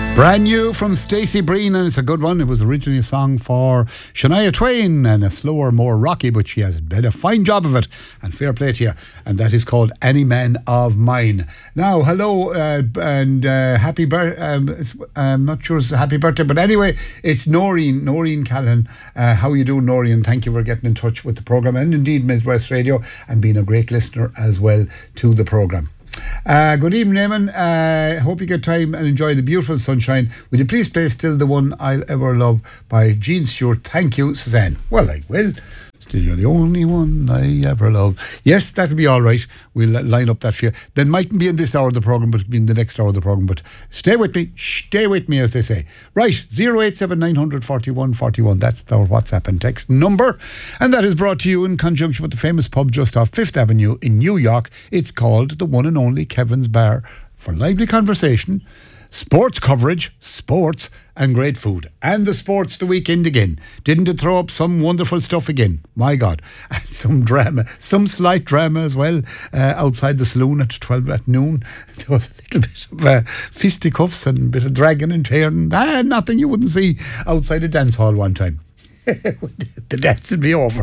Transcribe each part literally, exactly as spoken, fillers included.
Brand new from Stacey Breen, and it's a good one. It was originally a song for Shania Twain, and a slower, more rocky, but she has done a fine job of it, and fair play to you. And that is called Any Man of Mine. Now, hello, uh, and uh, happy birthday. Um, I'm not sure it's a happy birthday, but anyway, it's Noreen, Noreen Callan. Uh, how are you doing, Noreen? Thank you for getting in touch with the programme, and indeed Midwest Radio, and being a great listener as well to the programme. Uh, good evening, Eamon. I uh, hope you get time and enjoy the beautiful sunshine. Will you please play Still the One I'll Ever Love by Gene Stewart? Thank you, Suzanne. Well, I will. Still you're the only one I ever love. Yes, that'll be all right. We'll line up that for you. Then mightn't be in this hour of the programme, but it'll be in the next hour of the programme. But stay with me. Stay with me, as they say. Right, zero eight seven nine hundred forty-one forty-one. That's our WhatsApp and text number. And that is brought to you in conjunction with the famous pub just off Fifth Avenue in New York. It's called the one and only Kevin's Bar, for lively conversation, sports coverage, sports and great food. And the sports the weekend again. Didn't it throw up some wonderful stuff again? My God. And some drama, some slight drama as well, uh, outside the saloon at twelve at noon. There was a little bit of uh, fisticuffs and a bit of dragging and tearing. Ah, nothing you wouldn't see outside a dance hall one time. The dance would be over.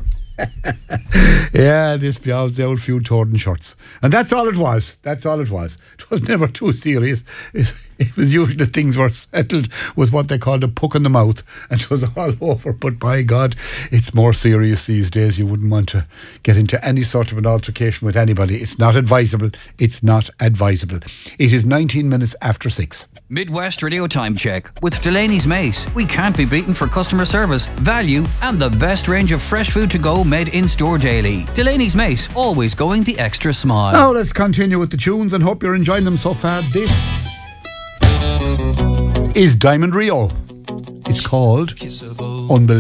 Yeah, this be out the old few torn shirts. And that's all it was. That's all it was. It was never too serious. It, it was usually things were settled with what they called a puck in the mouth, and it was all over. But by God, it's more serious these days. You wouldn't want to get into any sort of an altercation with anybody. It's not advisable. It's not advisable. It is nineteen minutes after six. Midwest Radio Time Check with Delaney's Mace. We can't be beaten for customer service, value and the best range of fresh food to go made in store daily. Delaney's Mace, always going the extra smile. Now let's continue with the tunes and hope you're enjoying them so far. This is Diamond Rio. It's called Unbelievable.